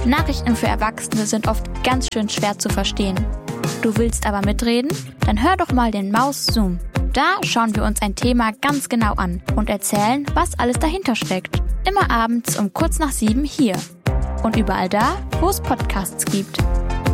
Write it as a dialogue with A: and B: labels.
A: Nachrichten für Erwachsene sind oft ganz schön schwer zu verstehen. Du willst aber mitreden? Dann hör doch mal den Maus Zoom. Da schauen wir uns ein Thema ganz genau an und erzählen, was alles dahinter steckt. Immer abends um kurz nach 7 hier. Und überall da, wo es Podcasts gibt.